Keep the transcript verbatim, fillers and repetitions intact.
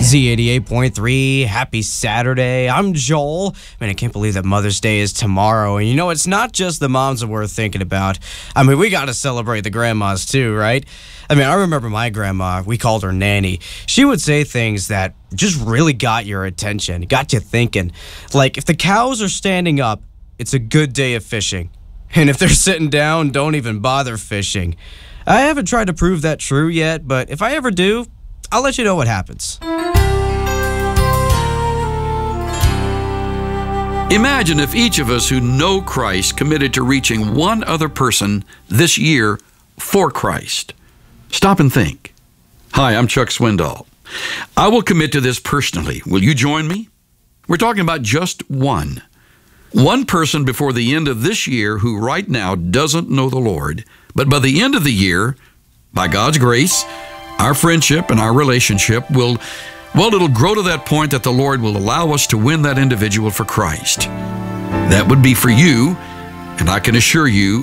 Z eighty-eight point three, happy Saturday. I'm Joel. Man, I can't believe that Mother's Day is tomorrow. And you know, it's not just the moms that we're thinking about. I mean, we got to celebrate the grandmas too, right? I mean, I remember my grandma, we called her Nanny. She would say things that just really got your attention, got you thinking. Like, if the cows are standing up, it's a good day of fishing. And if they're sitting down, don't even bother fishing. I haven't tried to prove that true yet, but if I ever do, I'll let you know what happens. Imagine if each of us who know Christ committed to reaching one other person this year for Christ. Stop and think. Hi, I'm Chuck Swindoll. I will commit to this personally. Will you join me? We're talking about just one. One person before the end of this year who right now doesn't know the Lord, but by the end of the year, by God's grace, our friendship and our relationship will, well, it'll grow to that point that the Lord will allow us to win that individual for Christ. That would be for you, and I can assure you,